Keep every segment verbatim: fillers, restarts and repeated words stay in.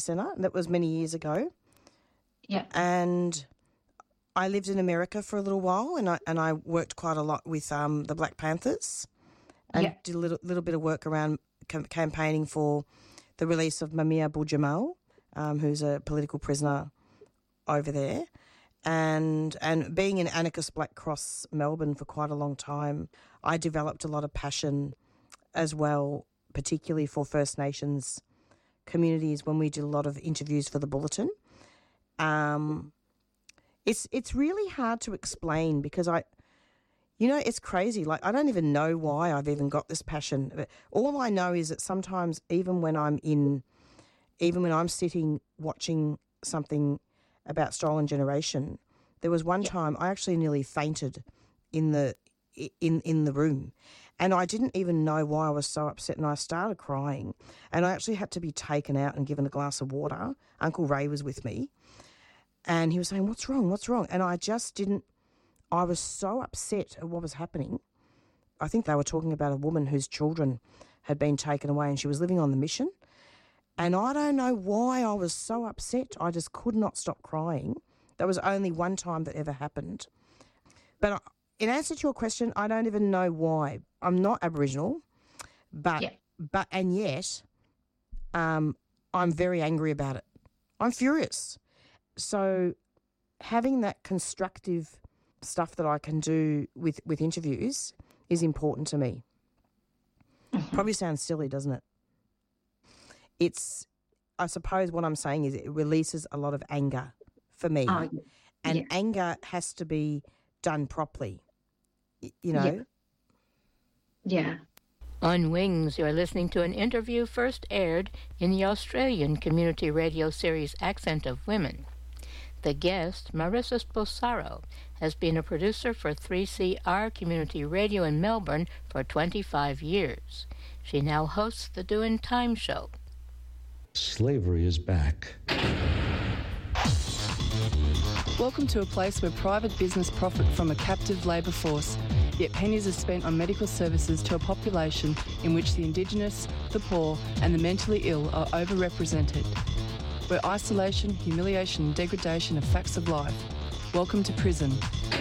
Centre. That was many years ago. Yeah. And I lived in America for a little while, and I and I worked quite a lot with um, the Black Panthers, and Yeah. did a little little bit of work around cam- campaigning for the release of Mumia Abu-Jamal, um, who's a political prisoner over there, and and being in Anarchist Black Cross Melbourne for quite a long time, I developed a lot of passion as well, particularly for First Nations communities when we did a lot of interviews for the Bulletin. Um, it's it's really hard to explain because I, you know, it's crazy. Like, I don't even know why I've even got this passion. But all I know is that sometimes, even when I'm in, even when I'm sitting watching something about Stolen Generation, there was one Yeah. time I actually nearly fainted in the in in the room, and I didn't even know why I was so upset, and I started crying, and I actually had to be taken out and given a glass of water. Uncle Ray was with me, and he was saying, "What's wrong? What's wrong?" And I just didn't. I was so upset at what was happening. I think they were talking about a woman whose children had been taken away, and she was living on the mission. And I don't know why I was so upset. I just could not stop crying. That was only one time that ever happened. But I, in answer to your question, I don't even know why. I'm not Aboriginal, but Yeah. but and yet, um, I'm very angry about it. I'm furious. So, having that constructive stuff that I can do with, with interviews is important to me. Mm-hmm. Probably sounds silly, doesn't it? It's, I suppose what I'm saying is it releases a lot of anger for me. Oh, And yeah. anger has to be done properly, y- you know? Yeah. On Wings, you're listening to an interview first aired in the Australian community radio series Accent of Women. The guest, Marissa Sposaro, has been a producer for three C R Community Radio in Melbourne for twenty-five years. She now hosts the Doin' Time Show. Slavery is back. Welcome to a place where private business profit from a captive labour force, yet pennies are spent on medical services to a population in which the Indigenous, the poor and the mentally ill are overrepresented. Where isolation, humiliation and degradation are facts of life. Welcome to prison.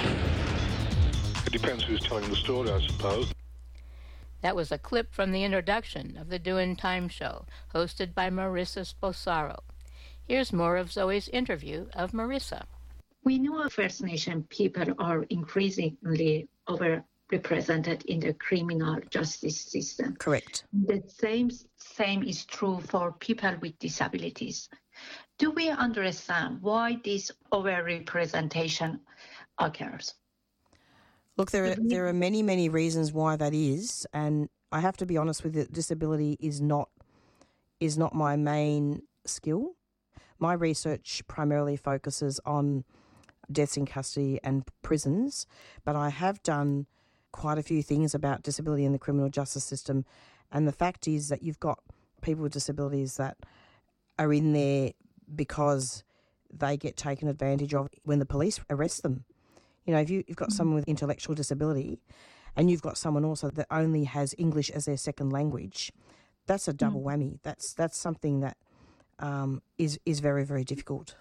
It depends who's telling the story, I suppose. That was a clip from the introduction of the Doin' Time Show, hosted by Marissa Sposaro. Here's more of Zoe's interview of Marissa. We know First Nation people are increasingly overrepresented in the criminal justice system. Correct. The same same is true for people with disabilities. Do we understand why this overrepresentation occurs? Look, there are, there are many, many reasons why that is, and I have to be honest with you, disability is not is not my main skill. My research primarily focuses on deaths in custody and prisons, but I have done quite a few things about disability in the criminal justice system, and the fact is that you've got people with disabilities that are in there because they get taken advantage of when the police arrest them. You know, if you, you've got someone with intellectual disability and you've got someone also that only has English as their second language, that's a double whammy. That's that's something that um, is, is very, very difficult.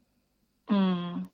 Mm.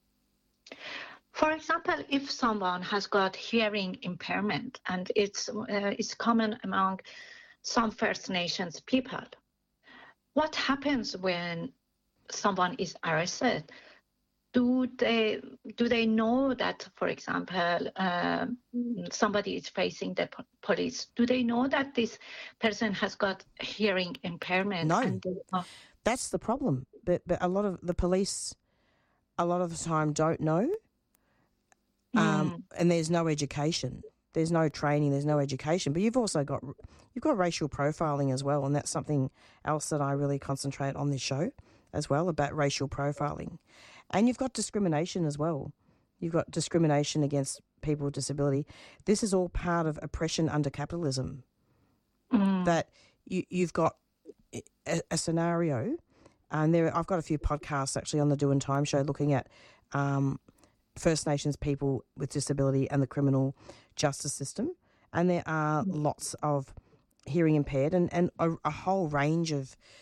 For example, if someone has got hearing impairment, and it's uh, it's common among some First Nations people, what happens when someone is arrested? Do they do they know that, for example, uh, somebody is facing the po- police? Do they know that this person has got hearing impairment? No, and they, uh, that's the problem. But but a lot of the police, a lot of the time, don't know, um, mm. and there's no education. There's no training. There's no education. But you've also got you've got racial profiling as well, and that's something else that I really concentrate on this show as well, about racial profiling. And you've got discrimination as well. You've got discrimination against people with disability. This is all part of oppression under capitalism. Mm. That you, you've got a, a scenario, and there I've got a few podcasts actually on the Doin' Time Show looking at um, First Nations people with disability and the criminal justice system. And there are lots of hearing impaired and, and a, a whole range of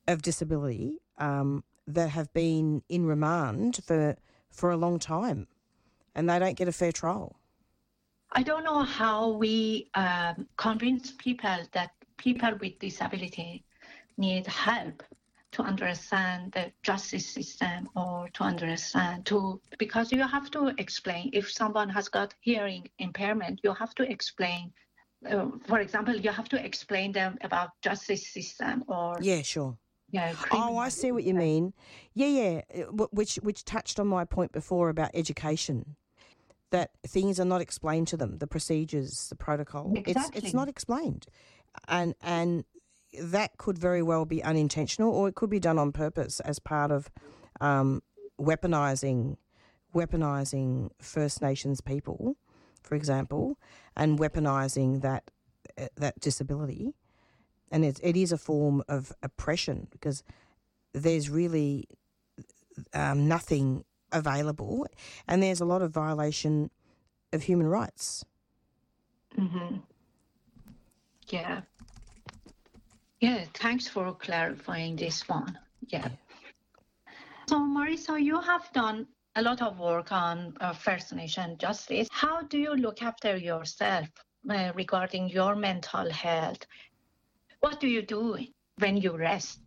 of disability um, that have been in remand for for a long time, and they don't get a fair trial. I don't know how we um, convince people that people with disability need help to understand the justice system, or to understand to because you have to explain. If someone has got hearing impairment, you have to explain. Uh, for example, you have to explain them about justice system, or Yeah, sure. yeah. Oh, I see what you mean. Yeah, yeah. uh, Which which touched on my point before about education, that things are not explained to them, the procedures, the protocol. Exactly. It's it's not explained, and and that could very well be unintentional, or it could be done on purpose as part of um, weaponizing weaponizing First Nations people, for example, and weaponizing that uh, that disability. And it, it is a form of oppression, because there's really um, nothing available, and there's a lot of violation of human rights. Mm-hmm. Yeah. Yeah, thanks for clarifying this one. Yeah. So, Marisa, you have done a lot of work on uh, First Nation justice. How do you look after yourself uh, regarding your mental health? What do you do when you rest?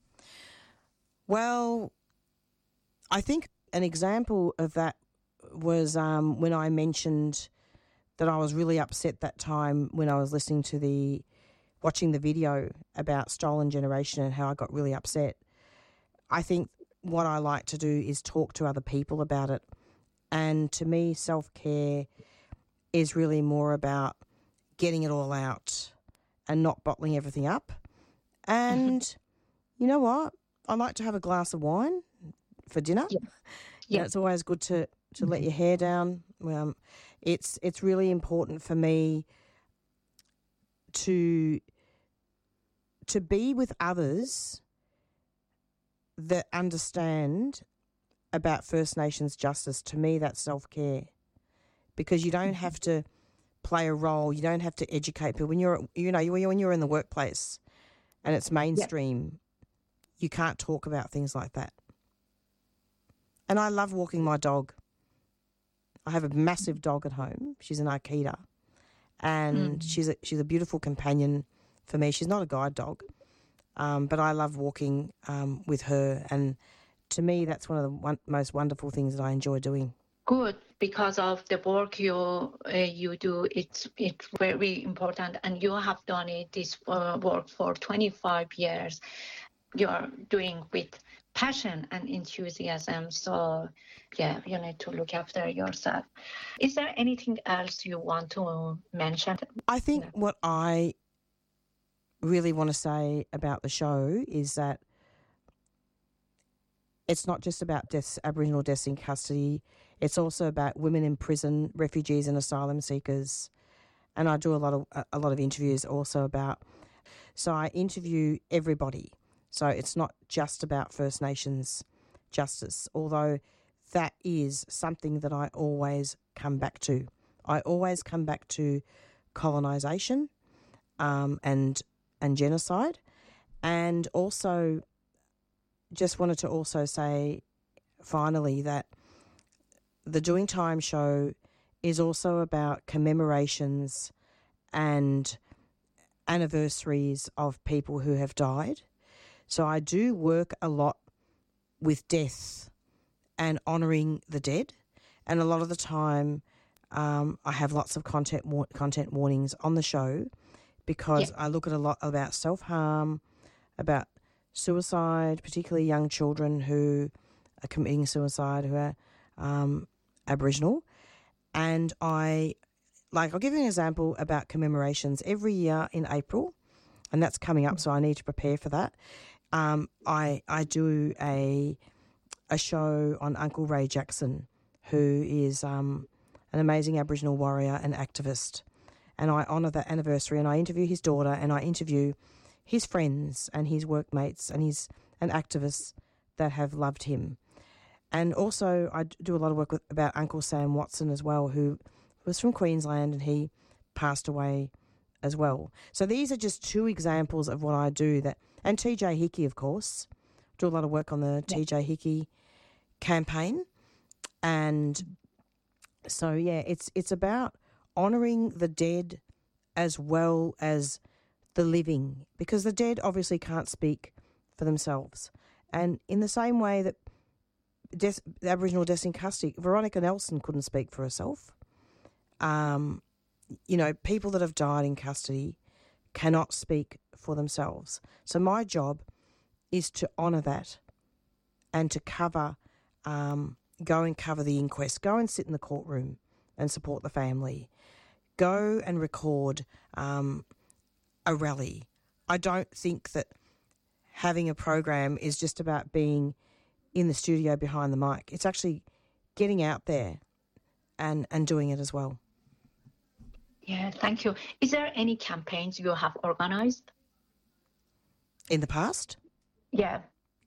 Well, I think an example of that was um, when I mentioned that I was really upset that time when I was listening to the, watching the video about Stolen Generation and how I got really upset. I think what I like to do is talk to other people about it. And to me, self-care is really more about getting it all out and not bottling everything up. And you know what? I like to have a glass of wine for dinner. Yeah. Yeah. Yeah. It's always good to, to let your hair down. Um, it's it's really important for me to to be with others that understand about First Nations justice. To me, that's self-care, because you don't have to play a role. You don't have to educate people. When you're, you know, when you're in the workplace and it's mainstream, you can't talk about things like that. And I love walking my dog. I have a massive dog at home. She's an Akita, and mm. she's a she's a beautiful companion for me. She's not a guide dog, um, but I love walking um, with her, and to me, that's one of the one, most wonderful things that I enjoy doing. Good, because of the work you uh, you do, it's it's very important, and you have done it this uh, work for twenty-five years. You're doing with passion and enthusiasm. So, yeah, you need to look after yourself. Is there anything else you want to mention? I think no. what I really want to say about the show is that it's not just about deaths, Aboriginal deaths in custody. It's also about women in prison, refugees and asylum seekers. And I do a lot of a lot of interviews also about. So I interview everybody. So it's not just about First Nations justice, although that is something that I always come back to. I always come back to colonisation um, and and genocide, and also just wanted to also say finally that the Doing Time show is also about commemorations and anniversaries of people who have died. So I do work a lot with death and honouring the dead, and a lot of the time um, I have lots of content war- content warnings on the show, because yeah. I look at a lot about self-harm, about suicide, particularly young children who are committing suicide who are um, Aboriginal. And I, like, I'll give you an example about commemorations. Every year in April, and that's coming up, so I need to prepare for that. Um, I I do a a show on Uncle Ray Jackson, who is um, an amazing Aboriginal warrior and activist, and I honour that anniversary, and I interview his daughter, and I interview his friends and his workmates and his and activists that have loved him. And also I do a lot of work with, about Uncle Sam Watson as well, who was from Queensland, and he passed away as well. So these are just two examples of what I do. That and T J Hickey, of course, do a lot of work on the yeah. T J Hickey campaign, and so yeah, it's it's about honouring the dead as well as the living, because the dead obviously can't speak for themselves. And in the same way that Des- the Aboriginal deaths in custody, Veronica Nelson couldn't speak for herself. Um, you know, people that have died in custody cannot speak for themselves. So my job is to honour that and to cover, um, go and cover the inquest, go and sit in the courtroom and support the family, go and record um, a rally. I don't think that having a program is just about being in the studio behind the mic. It's actually getting out there and, and doing it as well. Yeah, thank you. Is there any campaigns you have organised? In the past? Yeah.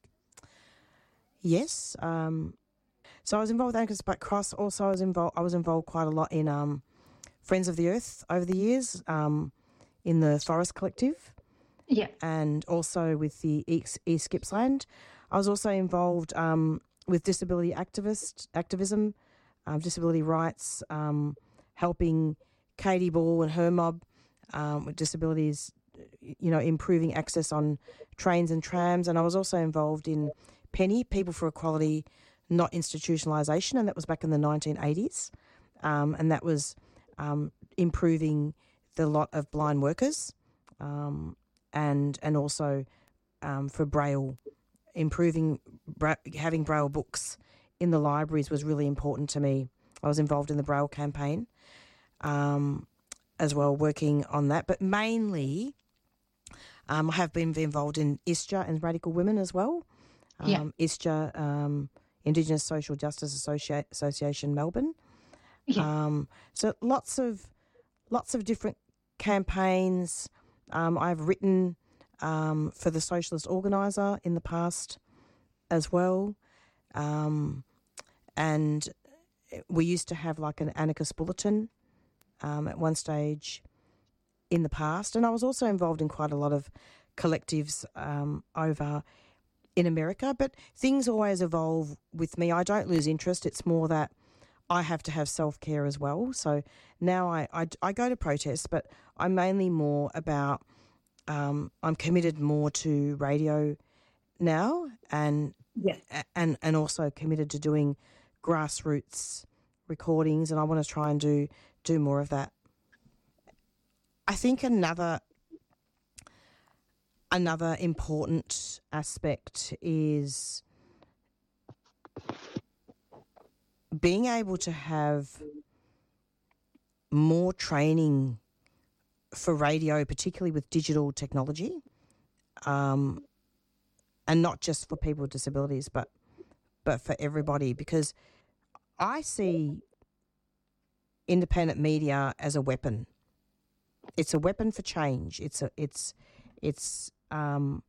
Yes. Um, so I was involved with Anchors Back Cross. Also, I was involved. I was involved quite a lot in um, Friends of the Earth over the years, um, in the Forest Collective. Yeah. And also with the East, East Gippsland. I was also involved um, with disability activist activism, um, disability rights, um, helping Katie Ball and her mob um, with disabilities, you know, improving access on trains and trams. And I was also involved in Penny, People for Equality, Not Institutionalisation, and that was back in the nineteen eighties. Um, and that was um, improving the lot of blind workers um, and and also um, for Braille, improving, bra- having Braille books in the libraries was really important to me. I was involved in the Braille campaign um, as well, working on that. But mainly um, I have been involved in I S J A and Radical Women as well. Um, yeah. I S J A, um, Indigenous Social Justice Associ- Association, Melbourne. Yeah. Um, so lots of lots of different campaigns. Um, I've written um, for the Socialist Organiser in the past as well. Um, and we used to have like an anarchist bulletin um, at one stage in the past. And I was also involved in quite a lot of collectives um, over in America. But things always evolve with me. I don't lose interest. It's more that I have to have self-care as well. So now I, I, I go to protests, but I'm mainly more about, um, I'm committed more to radio now and, yeah. and, and also committed to doing grassroots recordings, and I want to try and do, do more of that. I think another another important aspect is being able to have more training for radio, particularly with digital technology, um, and not just for people with disabilities, but but for everybody, because I see independent media as a weapon. It's a weapon for change. It's a it's it's um,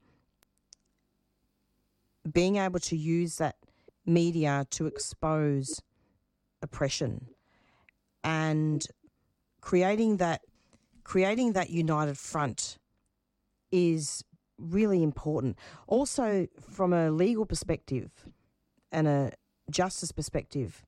being able to use that media to expose oppression and creating that creating that united front is really important. Also, from a legal perspective and a justice perspective,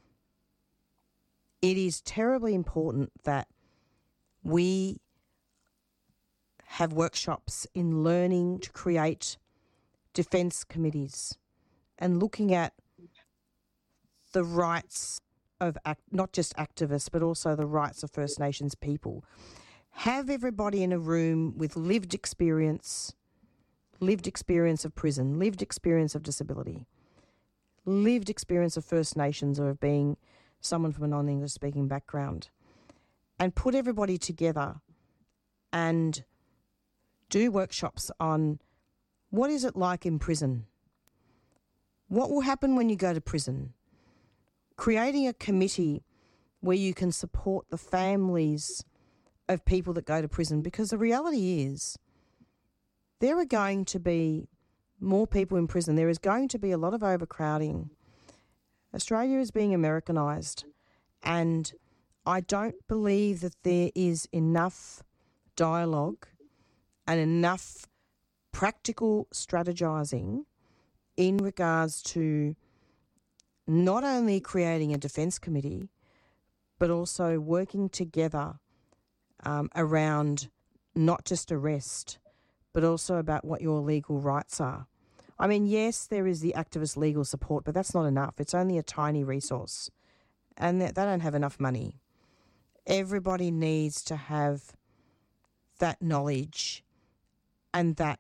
it is terribly important that we have workshops in learning to create defence committees and looking at the rights of act, not just activists, but also the rights of First Nations people. Have everybody in a room with lived experience, lived experience of prison, lived experience of disability, lived experience of First Nations or of being someone from a non-English speaking background, and put everybody together and do workshops on what is it like in prison? What will happen when you go to prison? Creating a committee where you can support the families of people that go to prison, because the reality is there are going to be more people in prison. There is going to be a lot of overcrowding. Australia is being Americanised, and I don't believe that there is enough dialogue and enough practical strategizing in regards to not only creating a defence committee, but also working together um, around not just arrest, but also about what your legal rights are. I mean, yes, there is the activist legal support, but that's not enough. It's only a tiny resource, and they don't have enough money. Everybody needs to have that knowledge and that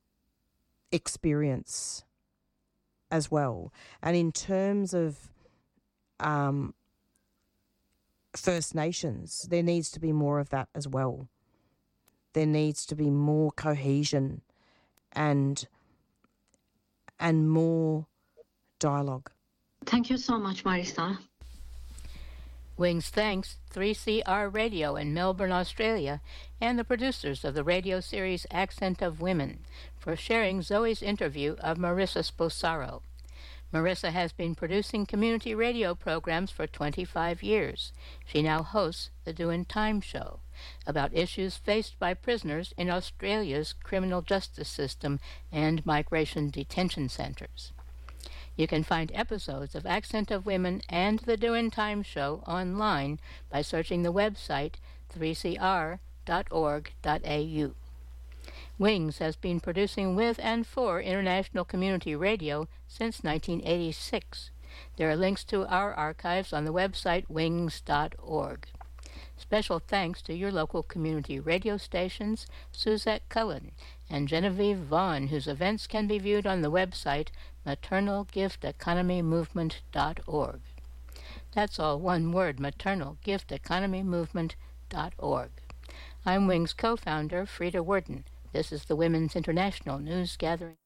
experience as well. And in terms of um, First Nations, there needs to be more of that as well. There needs to be more cohesion and and more dialogue. Thank you so much, Marissa. Wings thanks three C R Radio in Melbourne, Australia, and the producers of the radio series Accent of Women for sharing Zoe's interview of Marissa Sposaro. Marissa has been producing community radio programs for twenty-five years. She now hosts the Doin' Time Show about issues faced by prisoners in Australia's criminal justice system and migration detention centres. You can find episodes of Accent of Women and the Doin' Time Show online by searching the website three c r dot org dot a u. Wings has been producing with and for International Community Radio since nineteen eighty-six. There are links to our archives on the website wings dot org. Special thanks to your local community radio stations, Suzette Cullen and Genevieve Vaughn, whose events can be viewed on the website maternal gift economy movement dot org. That's all one word, maternal gift economy movement dot org. I'm Wings co-founder Frida Worden. This is the Women's International News Gathering.